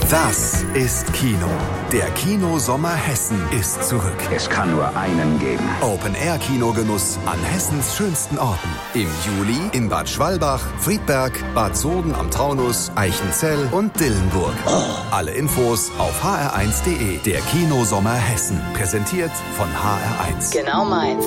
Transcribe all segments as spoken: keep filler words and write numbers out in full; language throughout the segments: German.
Das ist Kino. Der Kinosommer Hessen ist zurück. Es kann nur einen geben. Open-Air-Kinogenuss an Hessens schönsten Orten. Im Juli in Bad Schwalbach, Friedberg, Bad Soden am Taunus, Eichenzell und Dillenburg. Alle Infos auf h r eins punkt d e. Der Kinosommer Hessen. Präsentiert von H R eins. Genau meins.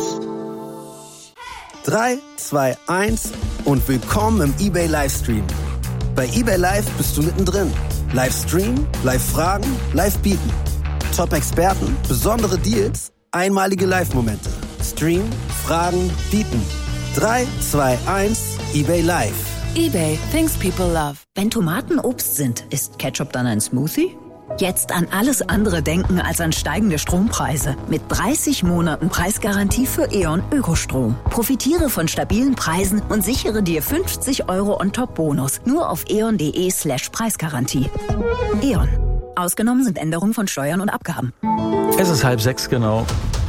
drei, zwei, eins und willkommen im eBay Livestream. Bei eBay Live bist du mittendrin. Live streamen, live fragen, live bieten. Top-Experten, besondere Deals, einmalige Live-Momente. Stream, fragen, bieten. drei, zwei, eins, eBay Live. eBay, things people love. Wenn Tomaten Obst sind, ist Ketchup dann ein Smoothie? Jetzt an alles andere denken als an steigende Strompreise. Mit dreißig Monaten Preisgarantie für E.ON Ökostrom. Profitiere von stabilen Preisen und sichere dir fünfzig Euro on top Bonus. Nur auf eon.de slash Preisgarantie. E.ON. Ausgenommen sind Änderungen von Steuern und Abgaben. Es ist halb sechs genau.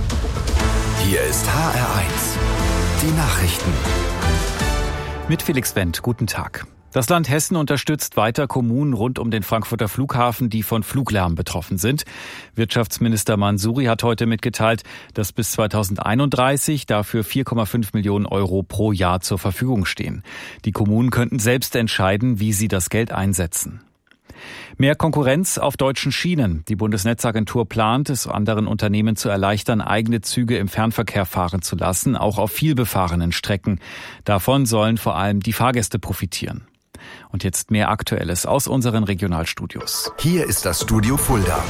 Hier ist H R eins. Die Nachrichten. Mit Felix Wendt. Guten Tag. Das Land Hessen unterstützt weiter Kommunen rund um den Frankfurter Flughafen, die von Fluglärm betroffen sind. Wirtschaftsminister Mansouri hat heute mitgeteilt, dass bis zweitausendeinunddreißig dafür vier Komma fünf Millionen Euro pro Jahr zur Verfügung stehen. Die Kommunen könnten selbst entscheiden, wie sie das Geld einsetzen. Mehr Konkurrenz auf deutschen Schienen. Die Bundesnetzagentur plant, es anderen Unternehmen zu erleichtern, eigene Züge im Fernverkehr fahren zu lassen, auch auf vielbefahrenen Strecken. Davon sollen vor allem die Fahrgäste profitieren. Und jetzt mehr Aktuelles aus unseren Regionalstudios. Hier ist das Studio Fulda.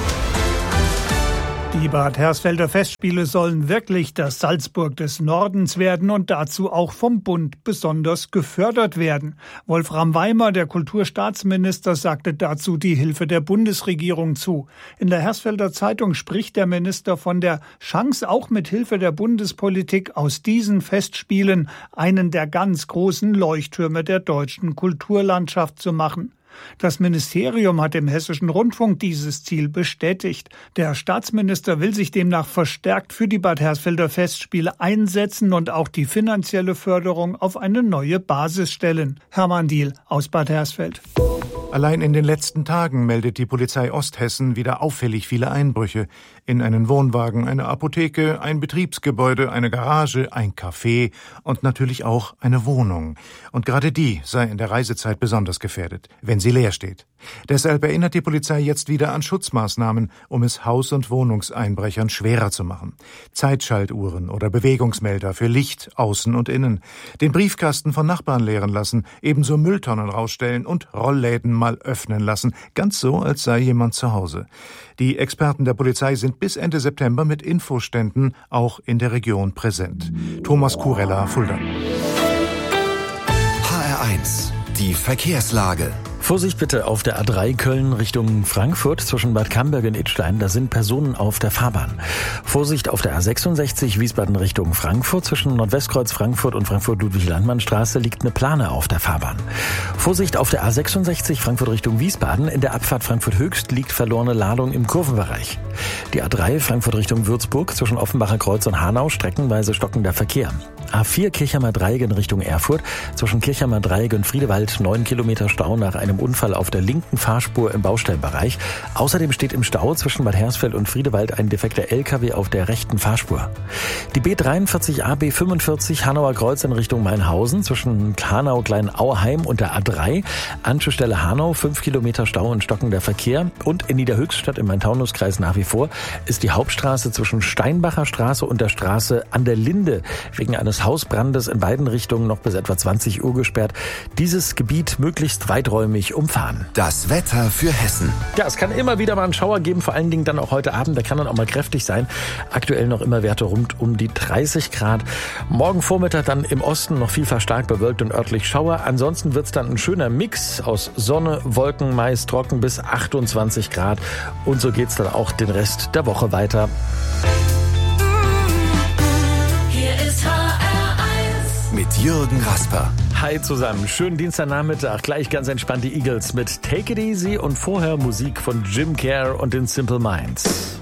Die Bad Hersfelder Festspiele sollen wirklich das Salzburg des Nordens werden und dazu auch vom Bund besonders gefördert werden. Wolfram Weimer, der Kulturstaatsminister, sagte dazu die Hilfe der Bundesregierung zu. In der Hersfelder Zeitung spricht der Minister von der Chance, auch mit Hilfe der Bundespolitik aus diesen Festspielen einen der ganz großen Leuchttürme der deutschen Kulturlandschaft zu machen. Das Ministerium hat im Hessischen Rundfunk dieses Ziel bestätigt. Der Staatsminister will sich demnach verstärkt für die Bad Hersfelder Festspiele einsetzen und auch die finanzielle Förderung auf eine neue Basis stellen. Hermann Diehl aus Bad Hersfeld. Allein in den letzten Tagen meldet die Polizei Osthessen wieder auffällig viele Einbrüche. In einen Wohnwagen, eine Apotheke, ein Betriebsgebäude, eine Garage, ein Café und natürlich auch eine Wohnung. Und gerade die sei in der Reisezeit besonders gefährdet, wenn sie leer steht. Deshalb erinnert die Polizei jetzt wieder an Schutzmaßnahmen, um es Haus- und Wohnungseinbrechern schwerer zu machen. Zeitschaltuhren oder Bewegungsmelder für Licht, außen und innen. Den Briefkasten von Nachbarn leeren lassen, ebenso Mülltonnen rausstellen und Rollläden mal öffnen lassen, ganz so, als sei jemand zu Hause. Die Experten der Polizei sind bis Ende September mit Infoständen auch in der Region präsent. Thomas Kurella, Fulda. H R eins. Die Verkehrslage. Vorsicht bitte auf der A drei Köln Richtung Frankfurt zwischen Bad Camberg und Idstein. Da sind Personen auf der Fahrbahn. Vorsicht auf der A sechsundsechzig Wiesbaden Richtung Frankfurt zwischen Nordwestkreuz Frankfurt und Frankfurt-Ludwig-Landmann-Straße liegt eine Plane auf der Fahrbahn. Vorsicht auf der A sechsundsechzig Frankfurt Richtung Wiesbaden. In der Abfahrt Frankfurt Höchst liegt verlorene Ladung im Kurvenbereich. Die A drei Frankfurt Richtung Würzburg zwischen Offenbacher Kreuz und Hanau streckenweise stockender Verkehr. A vier Kirchheimer Dreieck in Richtung Erfurt zwischen Kirchheimer Dreieck und Friedewald neun Kilometer Stau nach einem Unfall auf der linken Fahrspur im Baustellenbereich. Außerdem steht im Stau zwischen Bad Hersfeld und Friedewald ein defekter L K W auf der rechten Fahrspur. Die B dreiundvierzig A B fünfundvierzig Hanauer Kreuz in Richtung Mainhausen zwischen Hanau-Kleinauheim und der A drei. Anschlussstelle Hanau fünf Kilometer Stau und stockender Verkehr. Und in Niederhöchstadt im Main-Taunus-Kreis nach wie vor ist die Hauptstraße zwischen Steinbacher Straße und der Straße an der Linde wegen eines Hausbrandes in beiden Richtungen noch bis etwa zwanzig Uhr gesperrt. Dieses Gebiet möglichst weiträumig umfahren. Das Wetter für Hessen. Ja, es kann immer wieder mal einen Schauer geben, vor allen Dingen dann auch heute Abend. Der kann dann auch mal kräftig sein. Aktuell noch immer Werte rund um die dreißig Grad. Morgen Vormittag dann im Osten noch vielfach stark bewölkt und örtlich Schauer. Ansonsten wird es dann ein schöner Mix aus Sonne, Wolken, meist trocken bis achtundzwanzig Grad. Und so geht es dann auch den Rest der Woche weiter. Mit Jürgen Rasper. Hi zusammen, schönen Dienstagnachmittag. Gleich ganz entspannt die Eagles mit Take It Easy und vorher Musik von Jim Kerr und den Simple Minds.